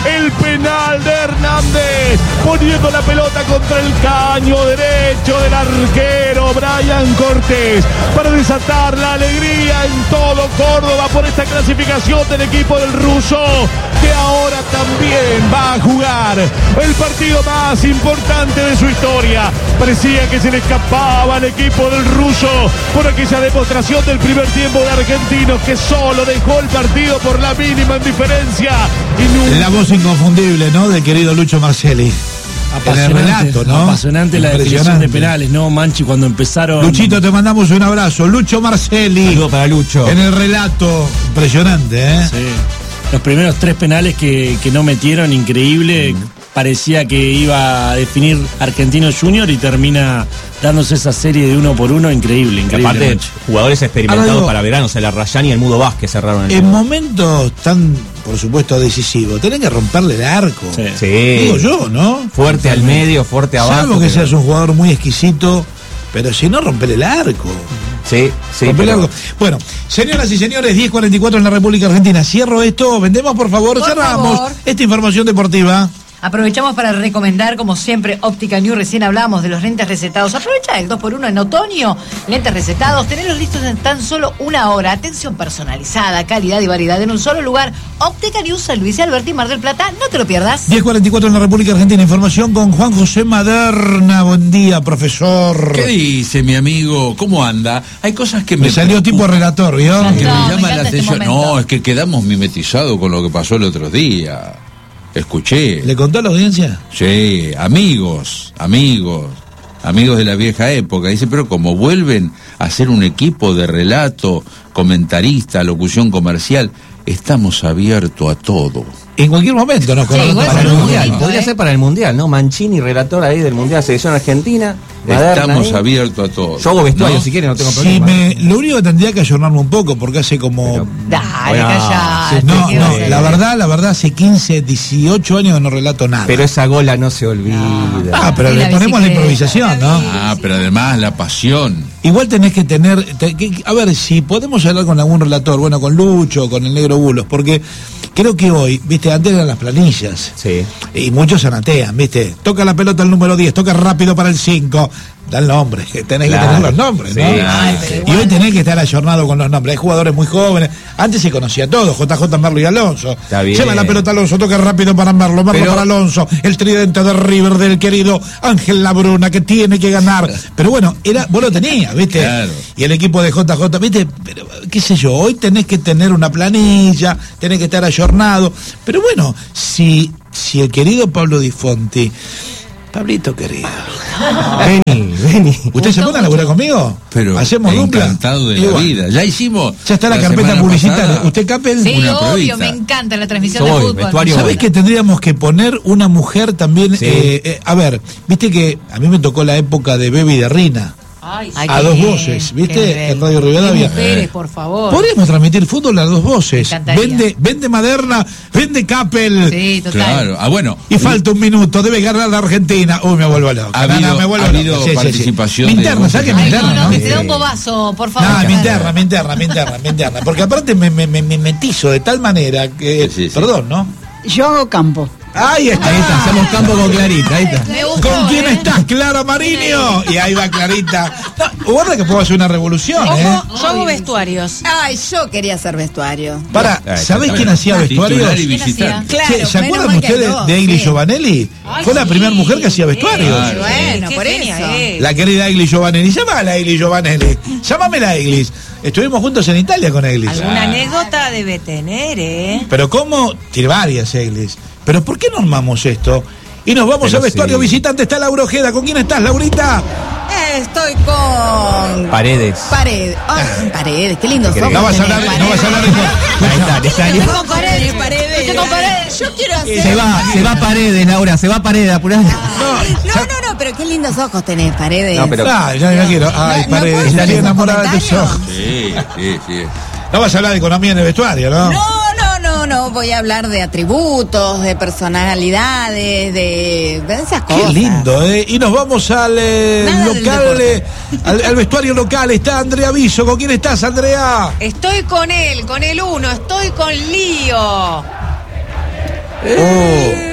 el penal de Hernández, poniendo la pelota contra el caño derecho del arquero Brian Cortés, para desatar la alegría en todo Córdoba por esta clasificación del equipo del ruso, que ahora también va a jugar el partido más importante de su historia. Parecía que se le escapaba al equipo del ruso por aquella demostración del primer tiempo de Argentinos, que solo dejó el partido por la mínima diferencia. La voz inconfundible, ¿no?, del querido Lucho Marcelli. Apasionante, en el relato, ¿no? Apasionante la definición de penales, ¿no, Manchi? Cuando empezaron... Luchito, te mandamos un abrazo. Lucho Marcelli. Algo para Lucho. En el relato, impresionante, ¿eh? Sí. Los primeros 3 penales que no metieron, increíble. Parecía que iba a definir Argentinos Junior y termina dándose esa serie de 1 por 1, increíble. Aparte, Manchi. jugadores experimentados para verano, o sea, la Rayán y el Mudo Vázquez cerraron el en momentos tan, por supuesto, decisivos, tenés que romperle el arco. Sí. Digo yo, ¿no? Fuerte al medio, fuerte abajo. Salvo que seas un jugador muy exquisito, pero si no, romperle el arco. Sí, romperle el arco. Bueno, señoras y señores, 10:44 en la República Argentina. Cierro esto, vendemos por favor, cerramos esta información deportiva. Aprovechamos para recomendar, como siempre, Óptica New. Recién hablamos de los lentes recetados. Aprovecha el 2x1 en otoño. Lentes recetados, tenerlos listos en tan solo 1 hora. Atención personalizada, calidad y variedad en un solo lugar. Óptica New, San Luis y Alberti, Mar del Plata. No te lo pierdas. 10:44 en la República Argentina. Información con Juan José Maderna. Buen día, profesor. ¿Qué dice, mi amigo? ¿Cómo anda? Hay cosas que me salió tipo relator, ¿vio? Que me llaman la atención. No, es que quedamos mimetizados con lo que pasó el otro día. Escuché. ¿Le contó a la audiencia? Sí, amigos de la vieja época. Dice, pero como vuelven a ser un equipo de relato, comentarista, locución comercial, estamos abiertos a todo. En cualquier momento nos conocemos. Para el Mundial, podría ser para el Mundial, ¿no? Mancini, relator ahí del Mundial Selección Argentina. Estamos abiertos a todo. Yo hago vestuario, si quieren, no tengo problema. Lo único que tendría que ayornarme un poco, porque hace como... Dale, callate. No, la verdad, hace 15, 18 años que no relato nada. Pero esa gola no se olvida. Pero le ponemos la improvisación, ¿no? Pero además la pasión. Igual tenés que tener... a ver, si podemos hablar con algún relator, bueno, con Lucho, con el Negro Bulos, porque creo que hoy, viste, antes eran las planillas. Sí. Y muchos anatean, viste. Toca la pelota el número 10, toca rápido para el 5. Da el nombre, tenés que tener los nombres, ¿no? Y hoy tenés que estar ayornado con los nombres. Hay jugadores muy jóvenes. Antes se conocía todo, JJ, Merlo y Alonso. Lleva la pelota Alonso, toca rápido para Merlo para Alonso. El tridente de River del querido Ángel Labruna, que tiene que ganar. Pero bueno, vos lo tenías, ¿viste? Claro. Y el equipo de JJ, ¿viste? Pero, qué sé yo, hoy tenés que tener una planilla, tenés que estar ayornado. Pero bueno, si el querido Pablo Di Fonti... Pablito querido. Vení. ¿Usted se pone a laburar conmigo? Pero hacemos dupla. Encantado de la vida. Ya hicimos. Ya está la carpeta publicitaria. Pasada. ¿Usted, Capel? Sí, una obvio, pruebita. me encanta la transmisión de fútbol. ¿Sabés que tendríamos que poner una mujer también? Sí. A ver, viste que a mí me tocó la época de Bebe y de Rina. Ay, a dos voces, ¿viste? En Radio Rivadavia. Mujeres, por favor. Podríamos transmitir fútbol a dos voces. Me encantaría. Vende Maderna, vende Capel. Sí, total. Claro. Bueno. Y falta un minuto, debe ganar la Argentina. Uy, me vuelvo loco. Ha habido participación. Mi interna, ¿sabes que mi interna? No, que te da un bobazo, por favor. No, mi interna. Porque aparte me metizo de tal manera que... Sí. Perdón, ¿no? Yo hago campo. Ahí está, hacemos campo con Clarita, ahí está. Me gustó, ¿Con quién estás, Clara Mariño? Y ahí va Clarita. No, guarda que puedo hacer una revolución, Ojo, yo hago vestuarios. Ay, yo quería hacer vestuario. ¿Sabés quién hacía vestuarios? Claro, ¿Se acuerdan ustedes de Egli Giovanelli? Fue la primera mujer que hacía vestuarios. Bueno, por eso. La querida Egli Giovanelli. Llámala Egli Giovanelli. Llámamela Egli. Estuvimos juntos en Italia con Egli. Alguna anécdota debe tener, Pero ¿cómo? Tiene varias Eglis. ¿Pero por qué no armamos esto? Y nos vamos al vestuario visitante. Está Laura Ojeda. ¿Con quién estás, Laurita? Estoy con... Paredes. Paredes, qué lindo sos. No vas a hablar de... Ahí está. Estoy con Paredes. Yo quiero hacer... Se va Paredes, Laura, se va Paredes, apurate. No, pero qué lindos ojos tenés, Paredes. No, pero... ya quiero. Ay, Paredes, estaría enamorada de tus ojos. Sí. No vas a hablar de economía en el vestuario, ¿no? No, voy a hablar de atributos, de personalidades, de esas cosas. Qué lindo, ¿eh? Y nos vamos al local, al vestuario local. Está Andrea Viso. ¿Con quién estás, Andrea? Estoy con él, con el 1, estoy con Lío.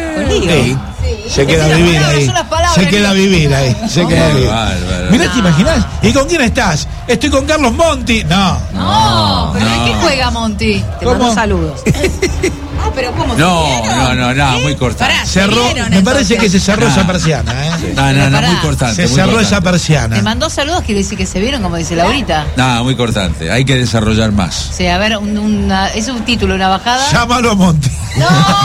Sí. Se queda a vivir ahí. Se queda a vivir ahí. Se queda a vivir. Mirá, ¿te imaginás? ¿Y con quién estás? Estoy con Carlos Monti. No, pero ¿de qué juega Monti? Te mando saludos. Pero ¿cómo No, muy cortante. Cerró, me parece que se cerró esa persiana, No, muy cortante. Se cerró esa persiana. Te mandó saludos, quiere decir que se vieron, como dice Laurita. No, muy cortante. Hay que desarrollar más. Sí, a ver, es un título, una bajada. Llámalo a Monti. No,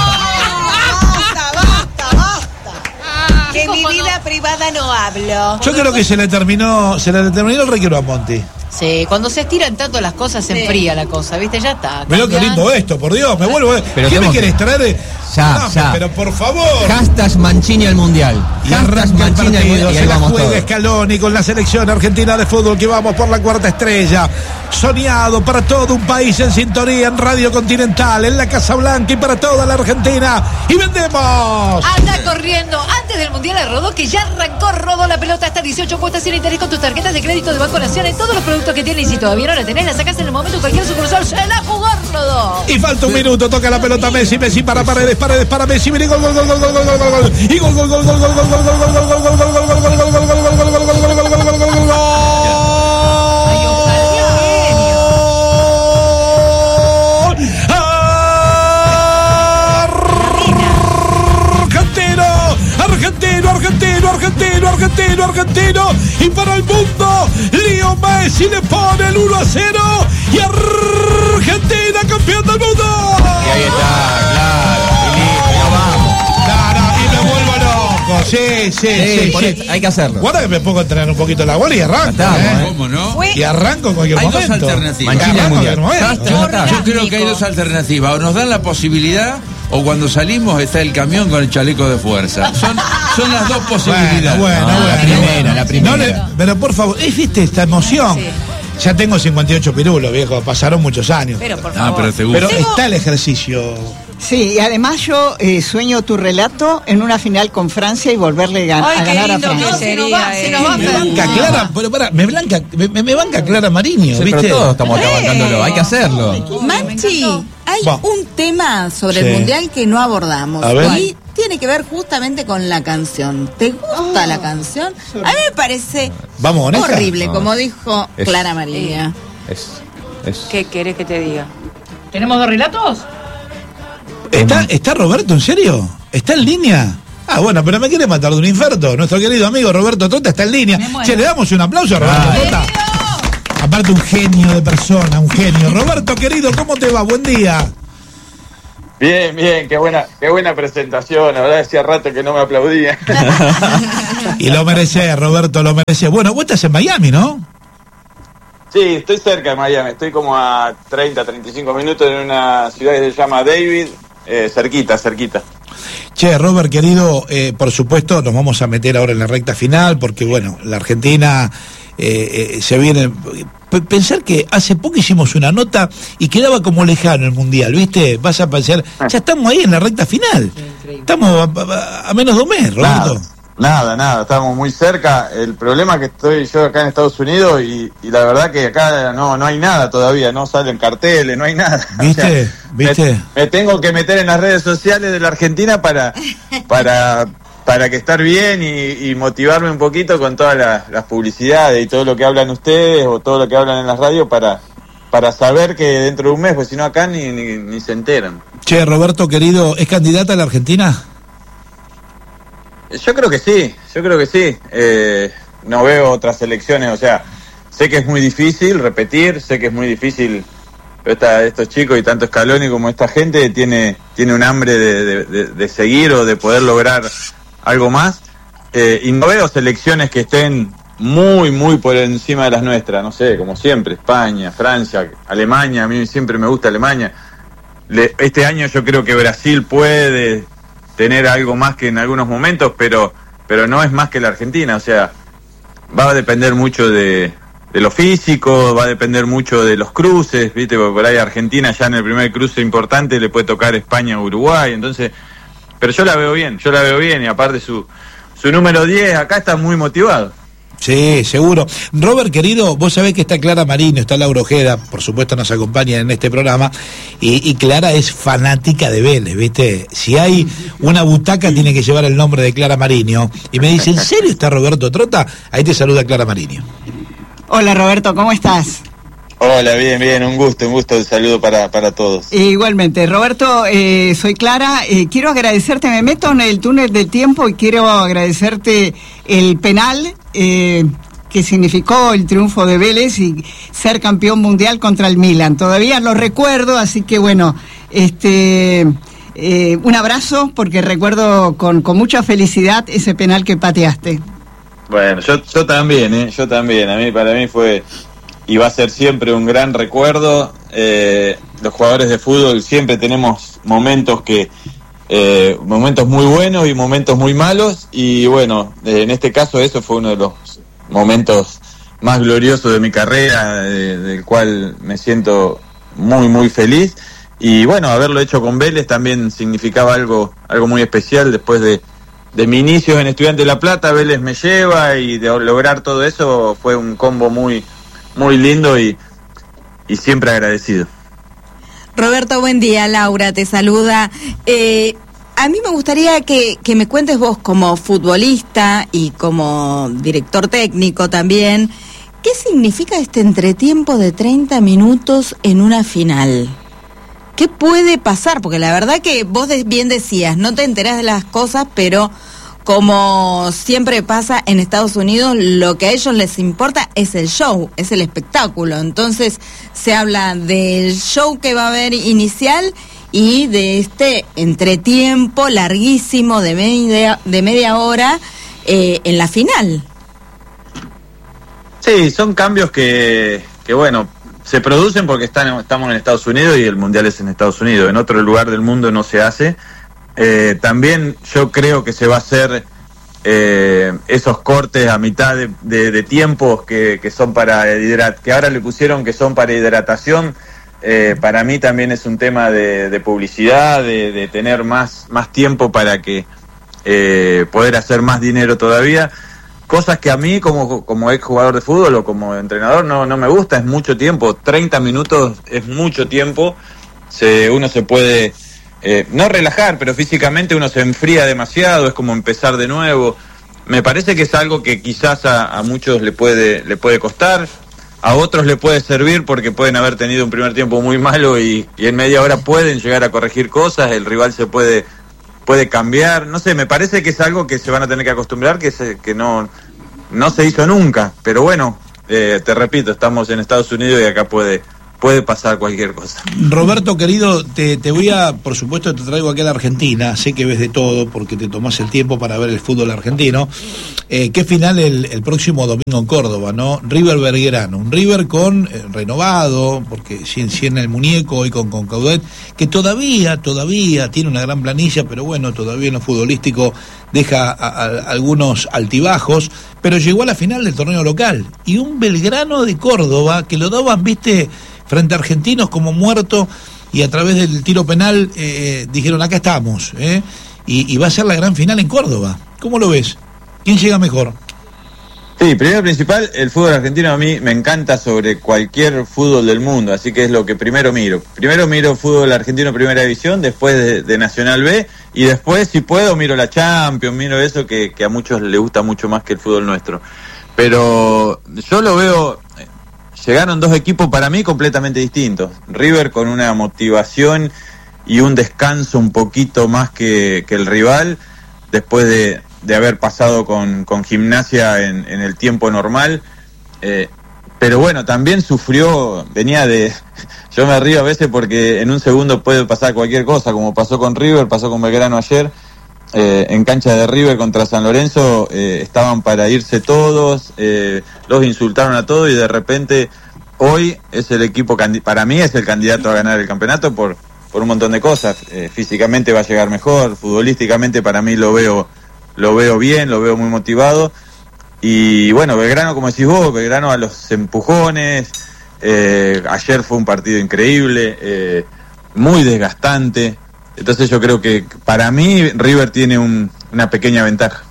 basta. Que mi vida privada no hablo. Yo creo que se le terminó el requiero a Monti. Sí, cuando se estiran tanto las cosas se enfría la cosa, ¿viste? Ya está. Mirá qué lindo esto, por Dios, me vuelvo. Pero ¿Qué me querés traer? Ya. Pero por favor. Hashtag Mancini al Mundial. Y arranca el partido, y se ahí la vamos juega todos. Scaloni con la selección argentina de fútbol que vamos por la cuarta estrella. Soñado para todo un país en sintonía en Radio Continental, en la Casa Blanca y para toda la Argentina. ¡Y vendemos! Anda corriendo. Antes del Mundial de Rodó, que ya rodó la pelota hasta 18 cuotas sin interés con tus tarjetas de crédito de Banco Nación en todos los productos que tienes. Y si todavía no la tenés, la sacás en el momento cualquier sucursal. ¡Se la jugó Rodó! Y falta un minuto, toca la pelota Messi para Paredes para Messi, y gol. Y argentino y para el mundo Leo Messi le pone el 1-0 y Argentina campeón del mundo. Y ahí está, claro. Y me vuelvo loco. Sí. Hay que hacerlo. Guarda que me pongo a entrenar un poquito la bola y arranco. ¿Cómo no? Y arranco en cualquier Hay momento. dos alternativas. Mancini al Mundial. Yo creo que hay dos alternativas. O nos dan la posibilidad, o cuando salimos está el camión con el chaleco de fuerza. Son las dos posibilidades. Bueno. La primera. Pero por favor, ¿viste esta emoción? Sí. Ya tengo 58 pirulos, viejo. Pasaron muchos años. Pero por favor. Pero te gusta. Pero está el ejercicio. Sí, y además yo sueño tu relato en una final con Francia y volverle a ganar a Francia. Se nos va. Me banca Clara, pero pará, me banca Clara Mariño, Sí, ¿viste? pero todos estamos bancándolo. Hay que hacerlo. Manchi, hay Va. un tema sobre Sí. el Mundial que no abordamos. A ver. Y tiene que ver justamente con la canción. ¿Te gusta la canción? A mí me parece Vamos, honesta. horrible, No. como dijo Es- Clara María. ¿Qué querés que te diga? ¿Tenemos dos relatos? ¿Está Roberto, en serio? ¿Está en línea? Ah, bueno, pero me quiere matar de un infarto. Nuestro querido amigo Roberto Tota está en línea. Me muero. Che, le damos un aplauso a Roberto Tota. Aparte, un genio de persona, un genio. Roberto, querido, ¿cómo te va? Buen día. Bien, qué buena presentación. La verdad, hacía rato que no me aplaudía. Y lo merecés, Roberto, lo merecés. Bueno, vos estás en Miami, ¿no? Sí, estoy cerca de Miami. Estoy como a 35 minutos en una ciudad que se llama David. Cerquita. Che, Robert, querido, por supuesto nos vamos a meter ahora en la recta final porque, bueno, la Argentina se viene... Pensar que hace poco hicimos una nota y quedaba como lejano el Mundial, ¿viste? Vas a pensar, ya estamos ahí en la recta final. Estamos a menos de un mes, Roberto. Nada, estamos muy cerca. El problema es que estoy yo acá en Estados Unidos y la verdad que acá no hay nada todavía, no salen carteles, no hay nada. ¿Viste? O sea, ¿Viste? Me tengo que meter en las redes sociales de la Argentina para que estar bien y motivarme un poquito con todas las publicidades y todo lo que hablan ustedes o todo lo que hablan en las radios para saber que dentro de un mes, pues si no acá ni se enteran. Che, Roberto, querido, ¿es candidata a la Argentina? Yo creo que sí. No veo otras elecciones, o sea, sé que es muy difícil repetir, sé que es muy difícil, pero estos chicos y tanto Scaloni como esta gente tiene un hambre de seguir o de poder lograr algo más, y no veo selecciones que estén muy por encima de las nuestras, no sé, como siempre, España, Francia, Alemania, a mí siempre me gusta Alemania. Este año yo creo que Brasil puede tener algo más que en algunos momentos, pero no es más que la Argentina, o sea, va a depender mucho de lo físico, va a depender mucho de los cruces, ¿viste? Porque por ahí Argentina ya en el primer cruce importante le puede tocar España o Uruguay, entonces, pero yo la veo bien y aparte su número 10 acá está muy motivado. Sí, seguro. Robert, querido, vos sabés que está Clara Marino, está Laura Ojeda, por supuesto nos acompañan en este programa, y Clara es fanática de Vélez, ¿viste? Si hay una butaca tiene que llevar el nombre de Clara Marino. Y me dice, ¿en serio está Roberto Trota? Ahí te saluda Clara Marino. Hola Roberto, ¿cómo estás? Hola, bien, un gusto, el saludo para todos. Igualmente, Roberto, soy Clara, quiero agradecerte, me meto en el túnel del tiempo y quiero agradecerte el penal que significó el triunfo de Vélez y ser campeón mundial contra el Milan. Todavía lo recuerdo, así que bueno, un abrazo porque recuerdo con mucha felicidad ese penal que pateaste. Bueno, yo también, para mí fue y va a ser siempre un gran recuerdo. Los jugadores de fútbol siempre tenemos momentos momentos muy buenos y momentos muy malos, y bueno, en este caso eso fue uno de los momentos más gloriosos de mi carrera, del cual me siento muy muy feliz, y bueno, haberlo hecho con Vélez también significaba algo muy especial. Después de mi inicio en Estudiantes de La Plata, Vélez me lleva, y de lograr todo eso fue un combo muy lindo y siempre agradecido. Roberto, buen día. Laura te saluda. A mí me gustaría que me cuentes vos como futbolista y como director técnico también, ¿qué significa este entretiempo de 30 minutos en una final? ¿Qué puede pasar? Porque la verdad que vos bien decías, no te enterás de las cosas, pero como siempre pasa en Estados Unidos, lo que a ellos les importa es el show, es el espectáculo. Entonces se habla del show que va a haber inicial y de este entretiempo larguísimo de media hora en la final. Sí, son cambios que bueno, se producen porque estamos en Estados Unidos y el Mundial es en Estados Unidos. En otro lugar del mundo no se hace. También yo creo que se va a hacer esos cortes a mitad de tiempos que son que ahora le pusieron que son para hidratación. Para mí también es un tema de publicidad, de tener más tiempo para que poder hacer más dinero todavía. Cosas que a mí como ex jugador de fútbol o como entrenador no me gusta, es mucho tiempo. 30 minutos es mucho tiempo. Uno se puede no relajar, pero físicamente uno se enfría demasiado, es como empezar de nuevo. Me parece que es algo que quizás a muchos le puede costar, a otros le puede servir porque pueden haber tenido un primer tiempo muy malo y en media hora pueden llegar a corregir cosas, el rival se puede cambiar, no sé, me parece que es algo que se van a tener que acostumbrar, que no se hizo nunca, pero bueno, te repito, estamos en Estados Unidos y acá puede pasar cualquier cosa. Roberto, querido, te voy por supuesto te traigo aquí a la Argentina, sé que ves de todo porque te tomás el tiempo para ver el fútbol argentino. ¿Qué final el próximo domingo en Córdoba, no? River Belgrano, un River con renovado, porque sin el muñeco y con Caudet, que todavía tiene una gran planilla, pero bueno, todavía en lo futbolístico deja algunos altibajos, pero llegó a la final del torneo local, y un Belgrano de Córdoba, que lo daban, viste, frente a Argentinos como muerto, y a través del tiro penal dijeron, acá estamos, y va a ser la gran final en Córdoba. ¿Cómo lo ves? ¿Quién llega mejor? Sí, primero principal, el fútbol argentino a mí me encanta sobre cualquier fútbol del mundo, así que es lo que primero miro. Primero miro fútbol argentino primera división, después de Nacional B, y después, si puedo, miro la Champions, miro eso que a muchos les gusta mucho más que el fútbol nuestro. Pero yo lo veo, llegaron dos equipos para mí completamente distintos. River con una motivación y un descanso un poquito más que el rival, después de haber pasado con Gimnasia en el tiempo normal, pero bueno, también sufrió, yo me río a veces porque en un segundo puede pasar cualquier cosa, como pasó con River, pasó con Belgrano ayer, en cancha de River contra San Lorenzo, estaban para irse todos, los insultaron a todos, y de repente hoy es el equipo, para mí es el candidato a ganar el campeonato por un montón de cosas. Físicamente va a llegar mejor, futbolísticamente para mí lo veo bien, lo veo muy motivado, y bueno, Belgrano, como decís vos, Belgrano a los empujones, ayer fue un partido increíble, muy desgastante, entonces yo creo que para mí River tiene una pequeña ventaja.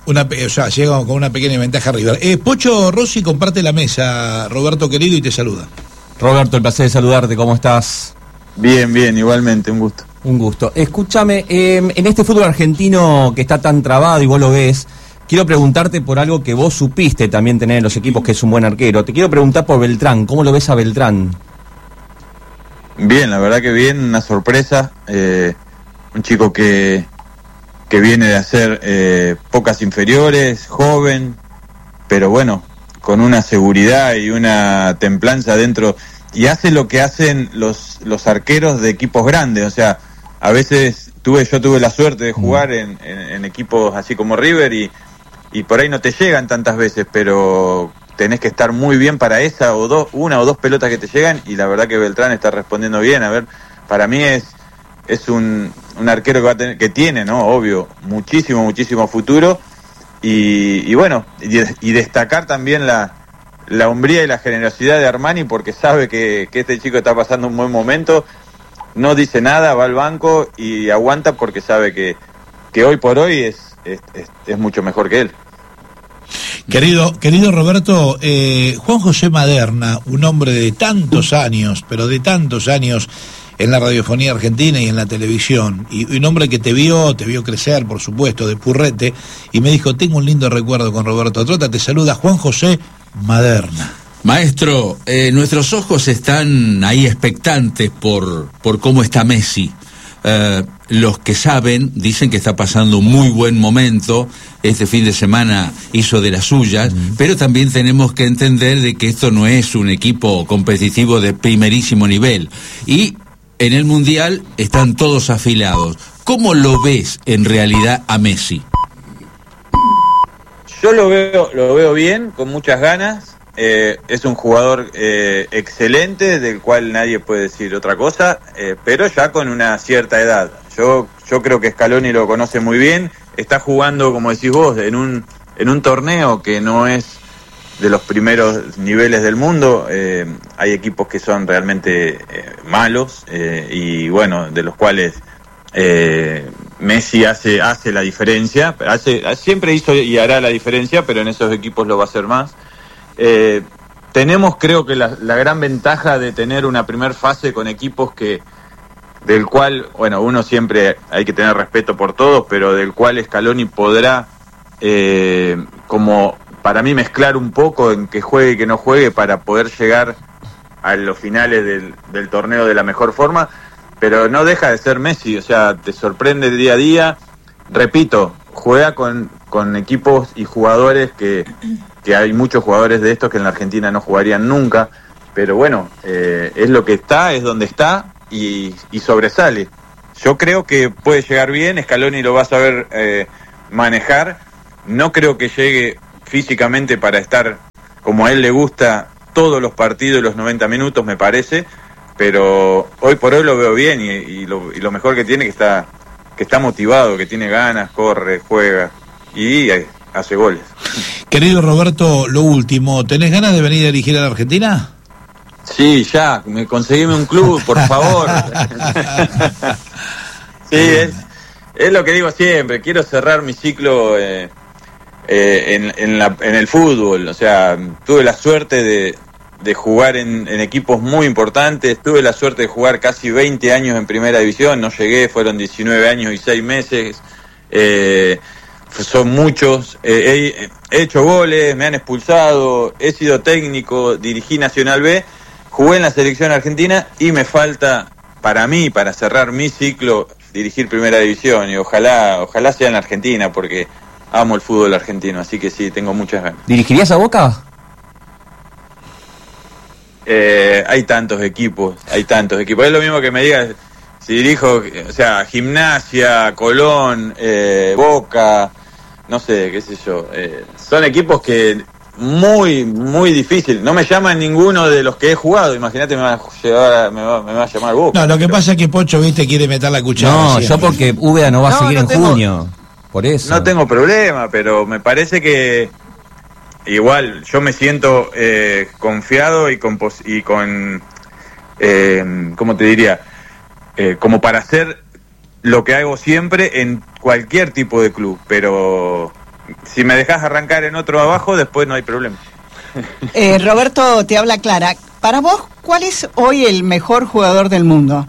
llega con una pequeña ventaja River. Pocho Rossi comparte la mesa, Roberto querido, y te saluda. Roberto, el placer de saludarte, ¿cómo estás? Bien, igualmente, un gusto. Un gusto. Escúchame, en este fútbol argentino que está tan trabado y vos lo ves, quiero preguntarte por algo que vos supiste también tener en los equipos, que es un buen arquero. Te quiero preguntar por Beltrán, ¿cómo lo ves a Beltrán? Bien, la verdad que bien, una sorpresa. Un chico que viene de hacer pocas inferiores, joven, pero bueno, con una seguridad y una templanza dentro, y hace lo que hacen los arqueros de equipos grandes. O sea, a veces yo tuve la suerte de jugar en equipos así como River y por ahí no te llegan tantas veces, pero tenés que estar muy bien para una o dos pelotas que te llegan, y la verdad que Beltrán está respondiendo bien. A ver, para mí es un arquero que va a tener, que tiene, ¿no? Obvio, muchísimo futuro, y bueno, y destacar también la hombría y la generosidad de Armani, porque sabe que este chico está pasando un buen momento, no dice nada, va al banco y aguanta porque sabe que hoy por hoy es mucho mejor que él. Querido Roberto, Juan José Maderna, un hombre de tantos años, pero de tantos años en la radiofonía argentina y en la televisión, y un hombre que te vio crecer, por supuesto, de purrete, y me dijo, tengo un lindo recuerdo con Roberto Trota. Te saluda Juan José Maderna. Maestro, nuestros ojos están ahí expectantes por cómo está Messi. Los que saben dicen que está pasando un muy buen momento. Este fin de semana hizo de las suyas, pero también tenemos que entender de que esto no es un equipo competitivo de primerísimo nivel, y en el Mundial están todos afilados. ¿Cómo lo ves en realidad a Messi? Yo lo veo bien, con muchas ganas. Es un jugador excelente, del cual nadie puede decir otra cosa, pero ya con una cierta edad. Yo creo que Scaloni lo conoce muy bien. Está jugando, como decís vos, en un torneo que no es de los primeros niveles del mundo. Hay equipos que son realmente malos, y bueno, de los cuales Messi hace la diferencia. Siempre hizo y hará la diferencia, pero en esos equipos lo va a hacer más. Tenemos, creo que la gran ventaja de tener una primer fase con equipos del cual, bueno, uno siempre hay que tener respeto por todos, pero del cual Scaloni podrá, como para mí, mezclar un poco en que juegue y que no juegue para poder llegar a los finales del torneo de la mejor forma, pero no deja de ser Messi. O sea, te sorprende día a día. Repito, juega con equipos y jugadores que hay muchos jugadores de estos que en la Argentina no jugarían nunca, pero bueno, es lo que está, es donde está, y sobresale. Yo creo que puede llegar bien, Scaloni lo va a saber manejar. No creo que llegue físicamente para estar como a él le gusta todos los partidos, los 90 minutos, me parece, pero hoy por hoy lo veo bien, y lo mejor que tiene que está motivado, que tiene ganas, corre, juega y hace goles. Querido Roberto, lo último, ¿tenés ganas de venir a dirigir a la Argentina? Sí, ya, conseguime un club, por favor. Sí, es lo que digo siempre, quiero cerrar mi ciclo en el fútbol. O sea, tuve la suerte de jugar en equipos muy importantes, tuve la suerte de jugar casi 20 años en primera división, no llegué, fueron 19 años y 6 meses, son muchos, he hecho goles, me han expulsado, he sido técnico, dirigí Nacional B, jugué en la selección argentina, y me falta, para mí, para cerrar mi ciclo, dirigir primera división, y ojalá sea en la Argentina, porque amo el fútbol argentino, así que sí, tengo muchas ganas. ¿Dirigirías a Boca? Hay tantos equipos. Es lo mismo que me digas si dirijo, o sea, Gimnasia, Colón, Boca, no sé, qué sé yo. Son equipos que muy difícil. No me llaman ninguno de los que he jugado. Imagínate, me va a llamar Boca. No, lo que pasa es que Pocho, viste, quiere meter la cuchara. No, siempre. yo porque Úbeda no va a seguir en junio. Por eso. No tengo problema, pero me parece que igual yo me siento confiado y con ¿cómo te diría? Como para hacer lo que hago siempre en cualquier tipo de club, pero si me dejas arrancar en otro abajo, después no hay problema. Roberto, te habla Clara. Para vos, ¿cuál es hoy el mejor jugador del mundo?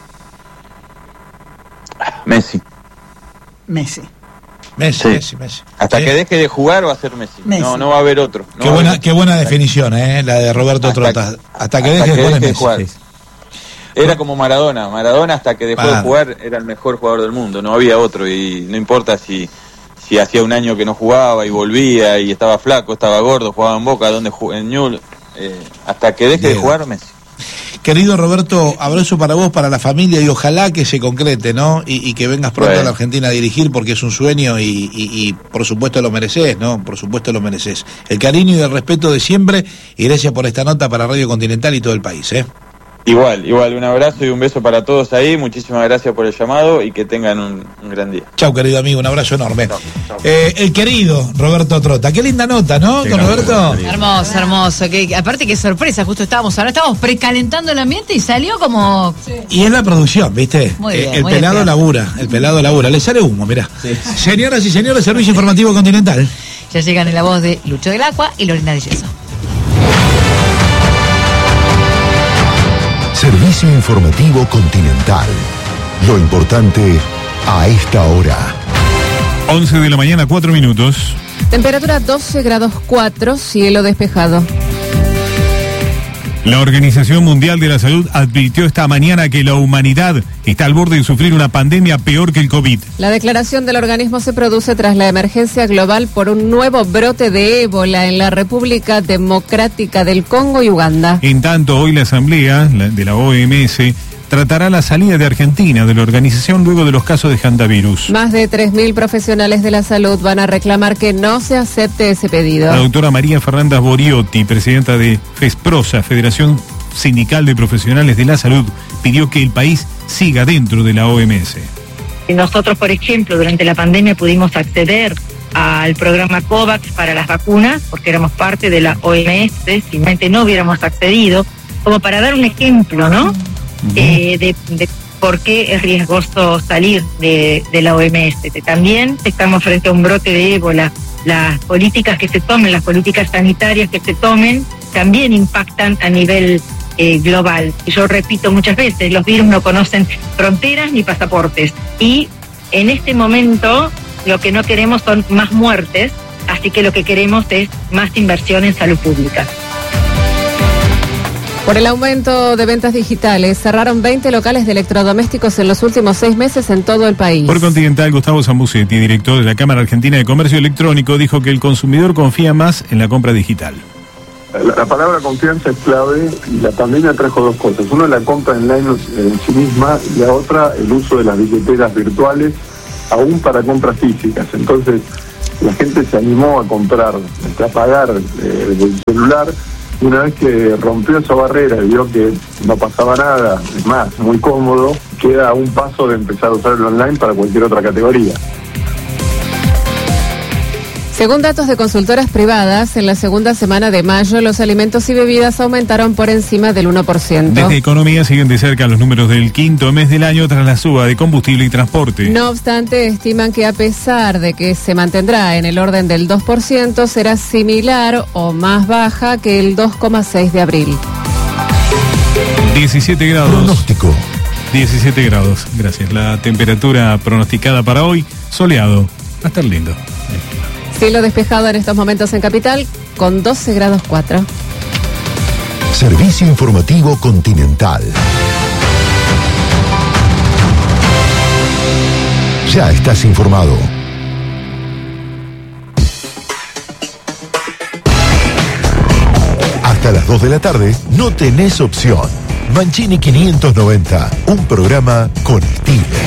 Messi. Messi. Messi. Hasta que deje de jugar va a ser Messi. No va a haber otro. Qué buena definición, la de Roberto Trota. Hasta que deje de jugar. Era como Maradona. Maradona, hasta que dejó de jugar, era el mejor jugador del mundo. No había otro. Y no importa si hacía un año que no jugaba y volvía y estaba flaco, estaba gordo, jugaba en Boca, en Newell's. Hasta que deje de jugar, Messi. Querido Roberto, abrazo para vos, para la familia, y ojalá que se concrete, ¿no? Y que vengas pronto a la Argentina a dirigir, porque es un sueño y por supuesto lo mereces, ¿no? Por supuesto lo mereces. El cariño y el respeto de siempre, y gracias por esta nota para Radio Continental y todo el país, Igual, un abrazo y un beso para todos ahí, muchísimas gracias por el llamado y que tengan un gran día. Chau, querido amigo, un abrazo enorme. Chau. El querido Roberto Trota, qué linda nota, ¿no? Con Roberto. Hermoso, aparte qué sorpresa, justo estábamos precalentando el ambiente y salió como... Sí. Y es la producción, ¿viste? Muy bien, el pelado labura, le sale humo, mirá. Sí. Señoras y señores, Servicio Informativo Continental. Ya llegan en la voz de Lucho del Acua y Lorena de Yeso. Servicio Informativo Continental. Lo importante a esta hora. 11 de la mañana, 4 minutos. Temperatura 12 grados 4, cielo despejado. La Organización Mundial de la Salud advirtió esta mañana que la humanidad está al borde de sufrir una pandemia peor que el COVID. La declaración del organismo se produce tras la emergencia global por un nuevo brote de ébola en la República Democrática del Congo y Uganda. En tanto, hoy la Asamblea de la OMS tratará la salida de Argentina de la organización luego de los casos de hantavirus. Más de 3.000 profesionales de la salud van a reclamar que no se acepte ese pedido. La doctora María Fernanda Boriotti, presidenta de FESPROSA, Federación Sindical de Profesionales de la Salud, pidió que el país siga dentro de la OMS. Nosotros, por ejemplo, durante la pandemia pudimos acceder al programa COVAX para las vacunas, porque éramos parte de la OMS, si no hubiéramos accedido, como para dar un ejemplo, ¿no? De por qué es riesgoso salir de la OMS. También estamos frente a un brote de ébola. Las políticas que se tomen, las políticas sanitarias que se tomen, también impactan a nivel global. Y yo repito muchas veces, los virus no conocen fronteras ni pasaportes. Y en este momento lo que no queremos son más muertes, así que lo que queremos es más inversión en salud pública. Por el aumento de ventas digitales, cerraron 20 locales de electrodomésticos en los últimos 6 meses en todo el país. Por Continental, Gustavo Zambucetti, director de la Cámara Argentina de Comercio Electrónico, dijo que el consumidor confía más en la compra digital. La palabra confianza es clave y la pandemia trajo dos cosas. Una, la compra online en sí misma, y la otra, el uso de las billeteras virtuales, aún para compras físicas. Entonces, la gente se animó a comprar, a pagar el celular. Una vez que rompió esa barrera y vio que no pasaba nada, es más, muy cómodo, queda a un paso de empezar a usarlo online para cualquier otra categoría. Según datos de consultoras privadas, en la segunda semana de mayo los alimentos y bebidas aumentaron por encima del 1%. Desde Economía siguen de cerca los números del quinto mes del año tras la suba de combustible y transporte. No obstante, estiman que a pesar de que se mantendrá en el orden del 2%, será similar o más baja que el 2,6 de abril. 17 grados. Pronóstico. 17 grados, gracias. La temperatura pronosticada para hoy, soleado. Va a estar lindo. Cielo despejado en estos momentos en Capital, con 12 grados 4. Servicio Informativo Continental. Ya estás informado. Hasta las 2 de la tarde no tenés opción. Mancini 590, un programa con estilo.